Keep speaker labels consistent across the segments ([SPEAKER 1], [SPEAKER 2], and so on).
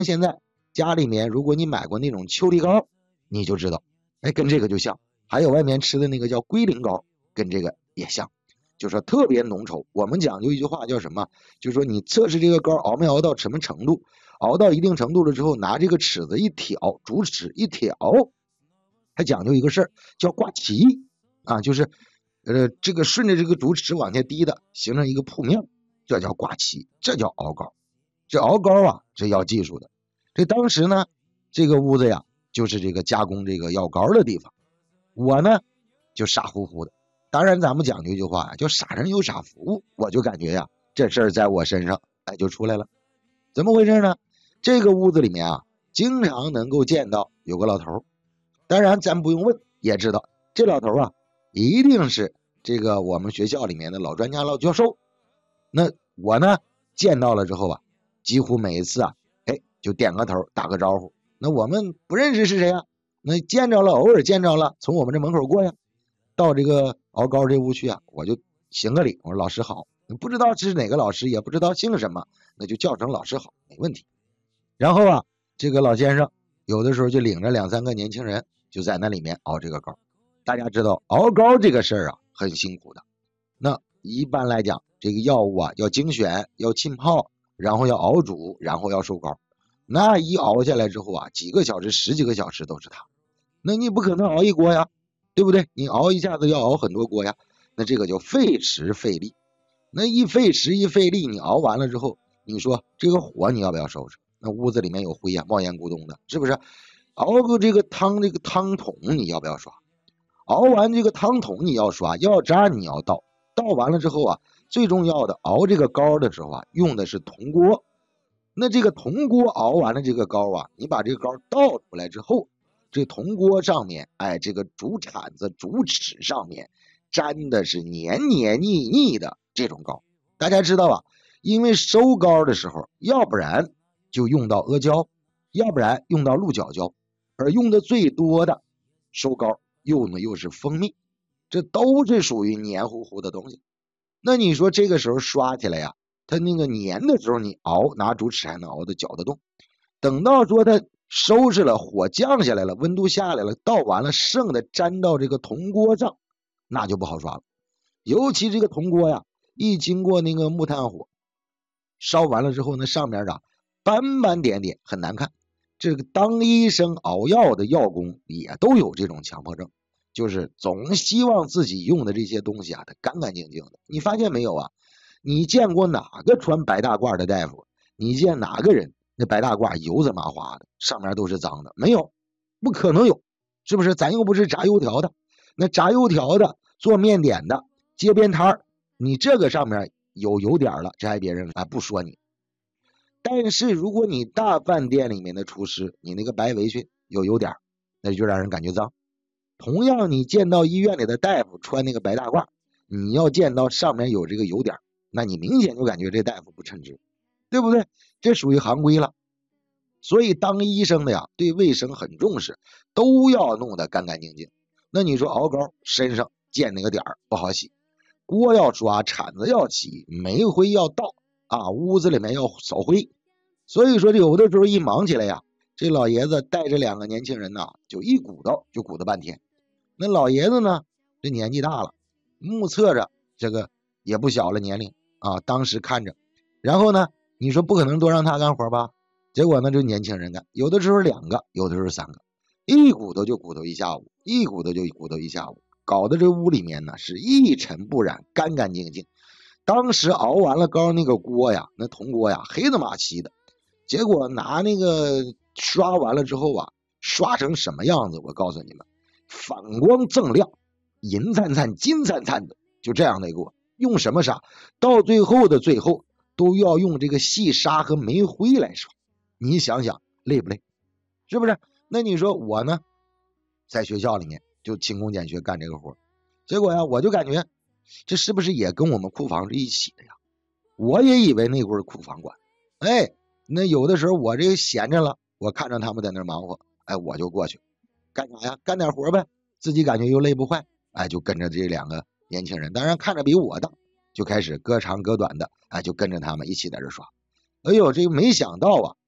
[SPEAKER 1] 现在家里面如果你买过那种秋梨膏，你就知道，哎，跟这个就像。还有外面吃的那个叫龟苓膏，跟这个也像，就说特别浓稠。我们讲究一句话叫什么？就是说你测试这个膏熬没熬到什么程度，熬到一定程度了之后，拿这个尺子一挑，竹尺一挑，还讲究一个事儿叫挂旗啊，就是这个顺着这个竹尺往下滴的，形成一个铺面，这叫挂旗，这叫熬膏。这熬膏啊，这要技术的。这当时呢，这个屋子呀，就是这个加工这个药膏的地方。我呢，就傻乎乎的。当然，咱们讲究一句话呀，叫傻人有傻福。我就感觉呀，这事儿在我身上，哎，就出来了。怎么回事呢？这个屋子里面啊，经常能够见到有个老头。当然，咱不用问也知道，这老头啊，一定是这个我们学校里面的老专家、老教授。那我呢，见到了之后啊，几乎每一次啊，哎，就点个头，打个招呼。那我们不认识是谁啊？那见着了，偶尔见着了，从我们这门口过呀，到这个熬膏这屋去啊，我就行个礼，我说老师好。不知道是哪个老师，也不知道姓什么，那就叫成老师好，没问题。然后啊，这个老先生有的时候就领着2、3个年轻人，就在那里面熬这个膏。大家知道熬膏这个事儿啊，很辛苦的。那一般来讲，这个药物啊要精选，要浸泡，然后要熬煮，然后要收膏。那一熬下来之后啊，几个小时、10几个小时都是它。那你不可能熬一锅呀，对不对？你熬一下子要熬很多锅呀，那这个叫费时费力。那一费时一费力，你熬完了之后，你说这个火你要不要收拾？那屋子里面有灰呀，冒烟咕咚的，是不是？熬个这个汤，这个汤桶你要不要刷？熬完这个汤桶你要刷，药渣你要倒，倒完了之后啊，最重要的熬这个膏的时候啊，用的是铜锅。那这个铜锅熬完了这个膏啊，你把这个膏倒出来之后，这铜锅上面，哎，这个竹铲子、竹尺上面沾的是黏黏腻腻的这种膏。大家知道吧？因为收膏的时候，要不然就用到阿胶，要不然用到鹿角胶，而用的最多的收膏用的又是蜂蜜，这都是属于黏糊糊的东西。那你说这个时候刷起来呀，它那个黏的时候，你熬拿竹尺还能熬得搅得动。等到说它收拾了，火降下来了，温度下来了，倒完了，剩的粘到这个铜锅上，那就不好刷了。尤其这个铜锅呀，一经过那个木炭火烧完了之后，那上面啊斑斑点点，很难看。这个当医生熬药的药工也都有这种强迫症，就是总希望自己用的这些东西啊，它干干净净的。你发现没有啊？你见过哪个穿白大褂的大夫？你见哪个人那白大褂油子麻花的，上面都是脏的？没有，不可能有，是不是？咱又不是炸油条的，那炸油条的、做面点的、街边摊儿，你这个上面有油点了，这还别人啊不说你。但是如果你大饭店里面的厨师，你那个白围裙有油点，那就让人感觉脏。同样，你见到医院里的大夫穿那个白大褂，你要见到上面有这个油点，那你明显就感觉这大夫不称职，对不对？这属于行规了。所以当医生的呀，对卫生很重视，都要弄得干干净净。那你说熬膏身上见那个点不好洗，锅要刷，铲子要洗，煤灰要倒啊，屋子里面要扫灰。所以说有的时候一忙起来呀，这老爷子带着2个年轻人呐，就一鼓捣就鼓捣半天。那老爷子呢，这年纪大了，目测着这个也不小了年龄啊，当时看着。然后呢，你说不可能多让他干活吧？结果呢，就年轻人干，有的时候2个，有的时候3个，一鼓捣就鼓捣一下午，一鼓捣就鼓捣一下午，搞得这屋里面呢是一尘不染，干干净净。当时熬完了膏那个锅呀，那铜锅呀，黑的麻漆的。结果拿那个刷完了之后啊，刷成什么样子？我告诉你们，反光锃亮，银灿灿、金灿灿的，就这样的一个。用什么刷？到最后的最后，都要用这个细沙和煤灰来刷。你想想累不累？是不是？那你说我呢，在学校里面就勤工俭学干这个活，结果呀，我就感觉这是不是也跟我们库房是一起的呀？我也以为那会儿库房管，哎，那有的时候我这个闲着了，我看着他们在那忙活，哎，我就过去干啥呀？干点活呗，自己感觉又累不坏，哎，就跟着这2个年轻人，当然看着比我大，就开始割长割短的，哎，就跟着他们一起在这刷。哎呦，这个没想到啊，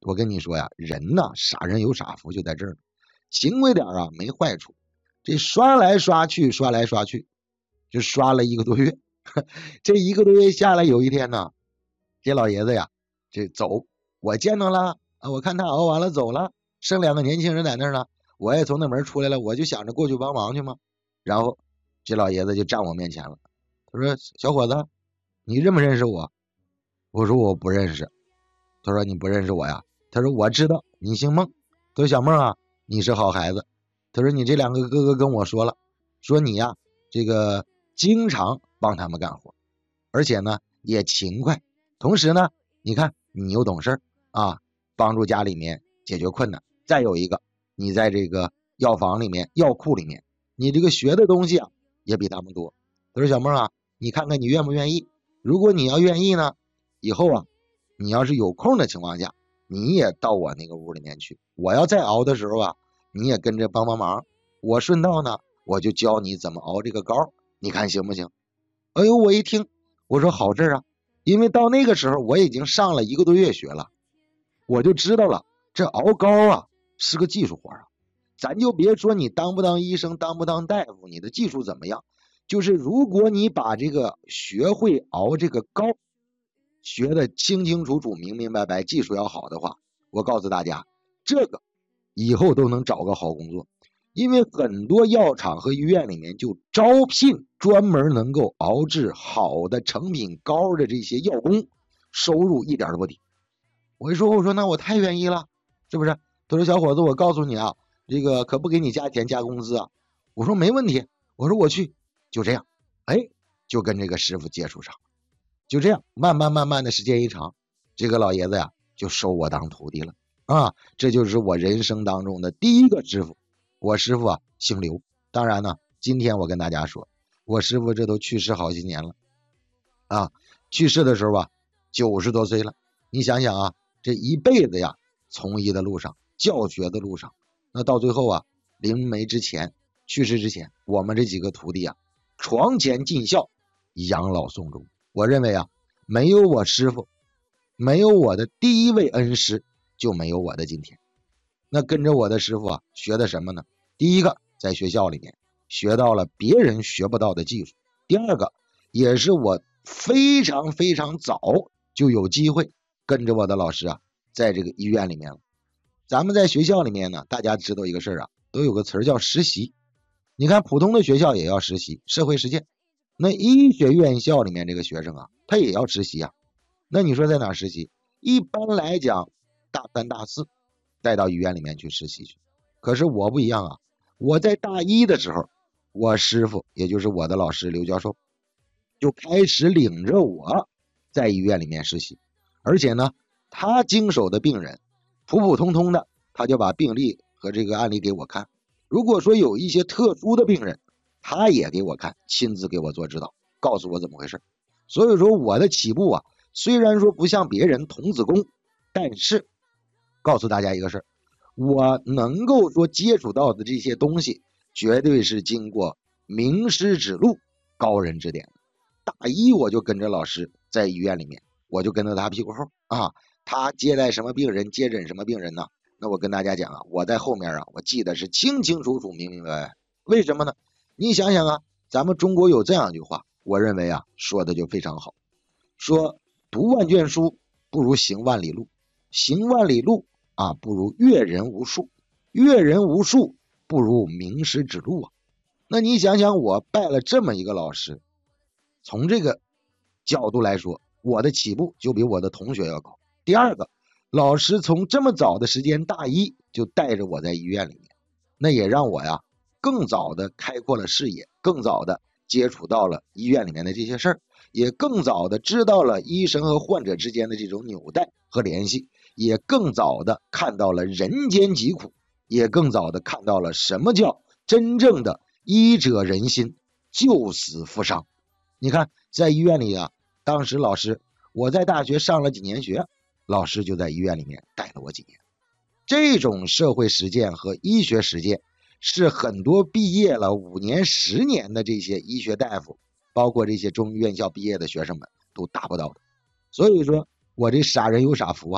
[SPEAKER 1] 我跟你说呀，人呐，傻人有傻福就在这儿，行为点啊没坏处。这刷来刷去，刷来刷去，就刷了1个多月。这1个多月下来，有一天呢，这老爷子呀，这走，我见着了啊，我看他熬完了走了，剩2个年轻人在那儿呢，我也从那门出来了，我就想着过去帮忙去嘛。然后这老爷子就站我面前了，他说：“小伙子，你认不认识我？”我说：“我不认识。”他说：“你不认识我呀？”他说：“我知道你姓孟。”他说：“小孟啊，你是好孩子。”他说：“你这2个哥哥跟我说了，说你呀，这个经常帮他们干活，而且呢也勤快，同时呢，你看你又懂事啊，帮助家里面解决困难。再有一个，你在这个药房里面、药库里面，你这个学的东西啊也比他们多。”他说：“小孟啊，你看看你愿不愿意？如果你要愿意呢，以后啊，你要是有空的情况下，你也到我那个屋里面去，我要再熬的时候啊，你也跟着帮帮忙。我顺道呢，我就教你怎么熬这个膏，你看行不行？”哎呦，我一听，我说好事啊，因为到那个时候我已经上了1个多月学了，我就知道了，这熬膏啊是个技术活啊。咱就别说你当不当医生，当不当大夫，你的技术怎么样，就是如果你把这个学会熬这个膏，学的清清楚楚、明明白白，技术要好的话，我告诉大家，这个以后都能找个好工作。因为很多药厂和医院里面就招聘专门能够熬制好的成品膏的这些药工，收入一点都不低。我说那我太愿意了，是不是？他说：“小伙子，我告诉你啊，这个可不给你加钱加工资啊。”我说：“没问题。”我说：“我去。”就这样，哎，就跟这个师傅接触上了。就这样，慢慢的时间一长，这个老爷子呀就收我当徒弟了啊！这就是我人生当中的第1个师傅。我师傅啊姓刘，当然呢，今天我跟大家说，我师傅这都去世好几年了啊！去世的时候啊，90多岁了。你想想啊，这一辈子呀，从医的路上，教学的路上，那到最后啊，临没之前，去世之前，我们这几个徒弟啊，床前尽孝，养老送终。我认为啊，没有我师傅，没有我的第1位恩师，就没有我的今天。那跟着我的师傅啊，学的什么呢？第1个，在学校里面学到了别人学不到的技术；第2个，也是我非常非常早就有机会跟着我的老师啊，在这个医院里面了。咱们在学校里面呢，大家知道一个事啊，都有个词叫实习。你看普通的学校也要实习，社会实践。那医学院校里面这个学生啊，他也要实习啊。那你说在哪实习？一般来讲，大3、大4带到医院里面去实习去。可是我不一样啊，我在大1的时候，我师傅也就是我的老师刘教授就开始领着我在医院里面实习，而且呢，他经手的病人普普通通的，他就把病例和这个案例给我看。如果说有一些特殊的病人，他也给我看，亲自给我做指导，告诉我怎么回事。所以说我的起步啊，虽然说不像别人童子功，但是告诉大家一个事，我能够说接触到的这些东西，绝对是经过名师指路、高人指点的。大1我就跟着老师在医院里面，我就跟着他屁股后啊，他接待什么病人，接诊什么病人呢？那我跟大家讲啊，我在后面啊，我记得是清清楚楚、明明白白。为什么呢？你想想啊，咱们中国有这样一句话，我认为啊，说的就非常好，说读万卷书不如行万里路，行万里路啊不如阅人无数，阅人无数不如名师指路啊。那你想想，我拜了这么一个老师，从这个角度来说，我的起步就比我的同学要高。第2个，老师从这么早的时间，大1就带着我在医院里面，那也让我呀更早的开阔了视野，更早的接触到了医院里面的这些事儿，也更早的知道了医生和患者之间的这种纽带和联系，也更早的看到了人间疾苦，也更早的看到了什么叫真正的医者仁心，救死扶伤。你看在医院里啊，当时老师，我在大学上了几年学，老师就在医院里面带了我几年。这种社会实践和医学实践是很多毕业了5年、10年的这些医学大夫，包括这些中医院校毕业的学生们都达不到的。所以说我这傻人有傻福啊，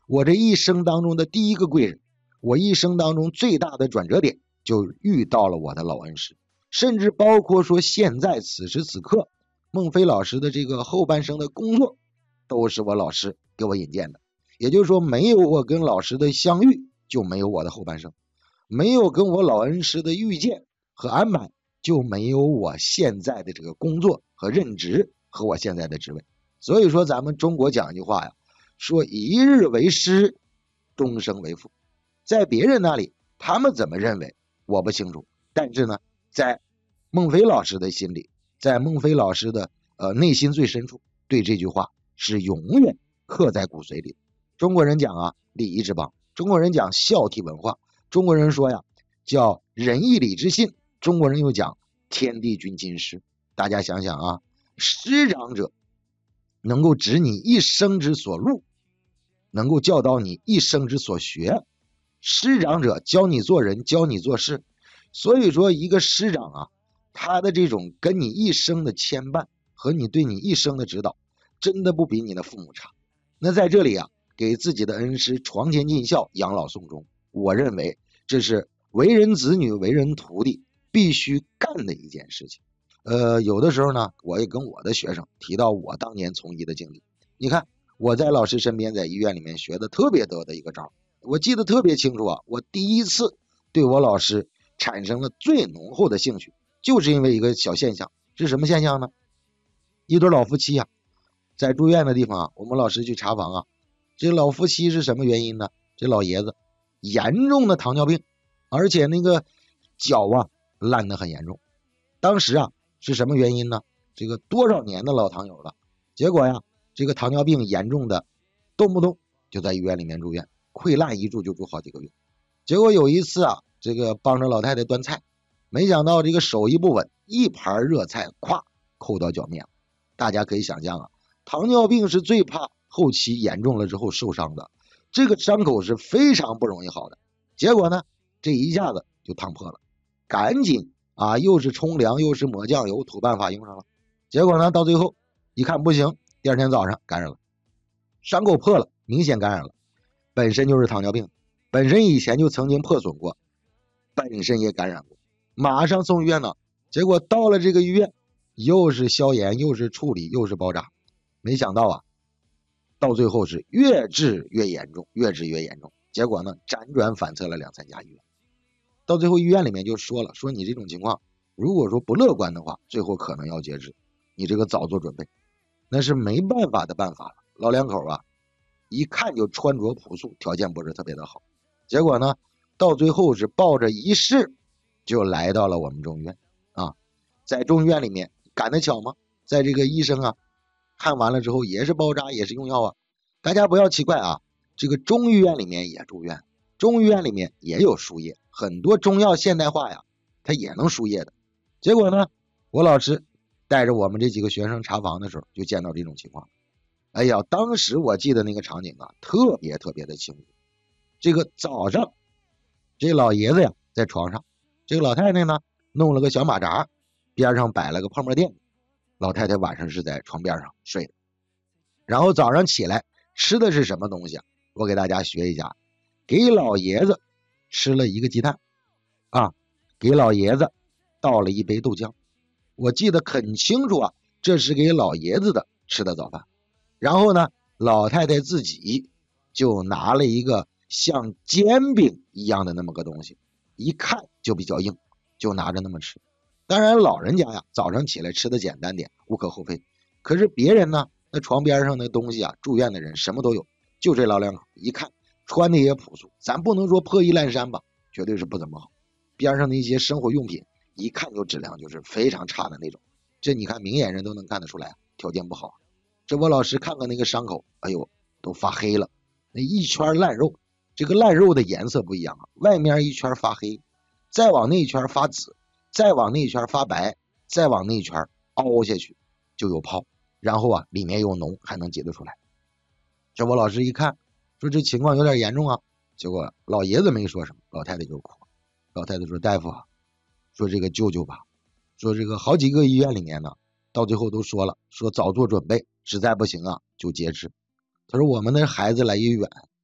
[SPEAKER 1] 我这一生当中的第一个贵人，我一生当中最大的转折点就遇到了我的老恩师，甚至包括说现在此时此刻孟非老师的这个后半生的工作都是我老师给我引荐的。也就是说，没有我跟老师的相遇，就没有我的后半生，没有跟我老恩师的遇见和安排，就没有我现在的这个工作和任职和我现在的职位。所以说咱们中国讲一句话呀，说一日为师，终生为父。在别人那里他们怎么认为我不清楚，但是呢，在孟非老师的心里，在孟非老师的内心最深处，对这句话是永远刻在骨髓里的。中国人讲啊，礼仪之邦，中国人讲孝悌文化，中国人说呀叫仁义礼智信，中国人又讲天地君亲师。大家想想啊，师长者能够指你一生之所路，能够教导你一生之所学，师长者教你做人，教你做事。所以说一个师长啊，他的这种跟你一生的牵绊和你对你一生的指导，真的不比你的父母差。那在这里啊，给自己的恩师床前尽孝，养老送终，我认为这是为人子女为人徒弟必须干的一件事情。有的时候呢，我也跟我的学生提到我当年从医的经历。你看我在老师身边，在医院里面学的特别多的一个招，我记得特别清楚啊。我第一次对我老师产生了最浓厚的兴趣，就是因为一个小现象。是什么现象呢？一对老夫妻啊，在住院的地方啊，我们老师去查房啊，这老夫妻是什么原因呢？这老爷子严重的糖尿病，而且那个脚啊烂得很严重。当时啊是什么原因呢？这个多少年的老糖友了，结果呀这个糖尿病严重的动不动就在医院里面住院，溃烂一住就住好几个月。结果有一次啊，这个帮着老太太端菜，没想到这个手艺不稳，一盘热菜咵扣到脚面了。大家可以想象啊，糖尿病是最怕后期严重了之后受伤的，这个伤口是非常不容易好的。结果呢，这一下子就烫破了，赶紧啊，又是冲凉又是抹酱油，土办法用上了。结果呢，到最后一看不行，第二天早上感染了，伤口破了，明显感染了。本身就是糖尿病，本身以前就曾经破损过，本身也感染过，马上送医院了。结果到了这个医院，又是消炎又是处理又是包扎，没想到啊，到最后是越治越严重，越治越严重。结果呢，辗转反侧了2-3家医院，到最后医院里面就说了，说你这种情况如果说不乐观的话，最后可能要截肢，你这个早做准备。那是没办法的办法了。老两口啊，一看就穿着朴素，条件不是特别的好。结果呢，到最后是抱着一试就来到了我们中医院啊。在中医院里面赶得巧吗？在这个医生啊看完了之后，也是包扎也是用药啊。大家不要奇怪啊，这个中医院里面也住院，中医院里面也有输液，很多中药现代化呀它也能输液的。结果呢，我老师带着我们这几个学生查房的时候就见到这种情况。哎呀，当时我记得那个场景啊特别特别的清楚。这个早上这老爷子呀在床上，这个老太太呢弄了个小马扎，边上摆了个泡沫垫，老太太晚上是在床边上睡的。然后早上起来吃的是什么东西啊？我给大家学一下，给老爷子吃了一个鸡蛋啊，给老爷子倒了一杯豆浆。我记得很清楚啊，这是给老爷子的吃的早饭。然后呢，老太太自己就拿了一个像煎饼一样的那么个东西，一看就比较硬，就拿着那么吃。当然老人家呀早上起来吃的简单点无可厚非，可是别人呢，那床边上的东西啊，住院的人什么都有，就这老两口一看穿的也朴素，咱不能说破衣烂衫吧，绝对是不怎么好。边上的一些生活用品一看就质量就是非常差的那种，这你看明眼人都能看得出来条件不好。这我老师看看那个伤口，哎呦都发黑了，那一圈烂肉，这个烂肉的颜色不一样啊，外面一圈发黑，再往那一圈发紫，再往那一圈发白，再往那一圈凹下去就有泡，然后啊里面又浓，还能挤得出来。这我老师一看说这情况有点严重啊，结果老爷子没说什么，老太太就哭。老太太说大夫啊，说这个救救吧，说这个好几个医院里面呢到最后都说了，说早做准备，实在不行啊就截肢。他说我们的孩子来也远，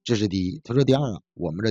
[SPEAKER 1] 这是第一。他说第二啊，我们这